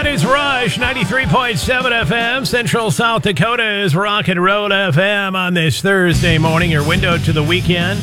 That is Rush, 93.7 FM. Central South Dakota's Rock and Roll FM on this Thursday morning, your window to the weekend.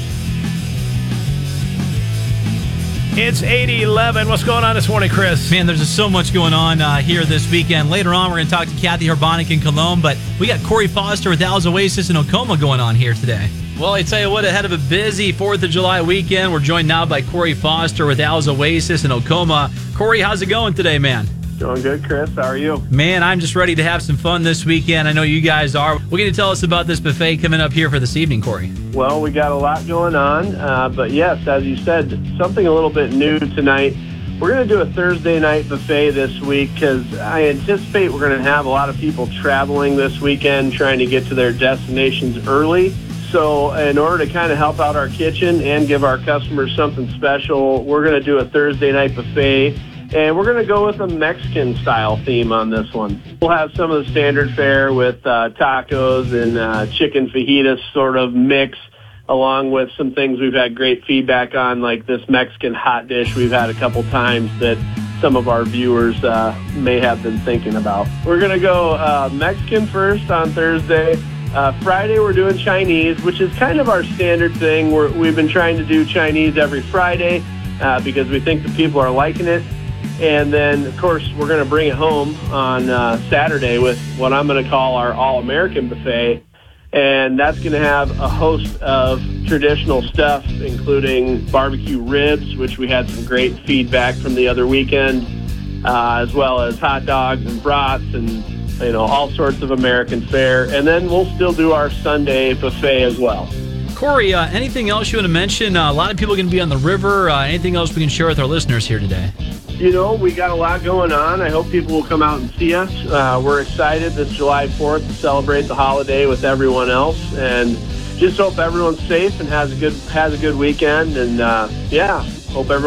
It's 8:11. What's going on this morning, Chris? Man, there's just so much going on here this weekend. Later on, we're going to talk to Kathy Harbonic in Cologne, but we got Corey Foster with Al's Oasis in Oklahoma going on here today. Well, I tell you what, ahead of a busy 4th of July weekend, we're joined now by Corey Foster with Al's Oasis in Oklahoma. Corey, how's it going today, man? Doing good, Chris. How are you? Man, I'm just ready to have some fun this weekend. I know you guys are. What can you tell us about this buffet coming up here for this evening, Corey? Well, we got a lot going on, but yes, as you said, something a little bit new tonight. We're going to do a Thursday night buffet this week because I anticipate we're going to have a lot of people traveling this weekend trying to get to their destinations early. So in order to kind of help out our kitchen and give our customers something special, we're going to do a Thursday night buffet. And we're going to go with a Mexican-style theme on this one. We'll have some of the standard fare with tacos and chicken fajitas sort of mix, along with some things we've had great feedback on, like this Mexican hot dish we've had a couple times that some of our viewers may have been thinking about. We're going to go Mexican first on Thursday. Friday, we're doing Chinese, which is kind of our standard thing. We've been trying to do Chinese every Friday because we think the people are liking it. And then, of course, we're going to bring it home on Saturday with what I'm going to call our All-American Buffet. And that's going to have a host of traditional stuff, including barbecue ribs, which we had some great feedback from the other weekend, as well as hot dogs and brats and, you know, all sorts of American fare. And then we'll still do our Sunday buffet as well. Corey, anything else you want to mention? A lot of people are going to be on the river. Anything else we can share with our listeners here today? You know, we got a lot going on. I hope people will come out and see us. We're excited this July 4th to celebrate the holiday with everyone else, and just hope everyone's safe and has a good weekend. And hope everyone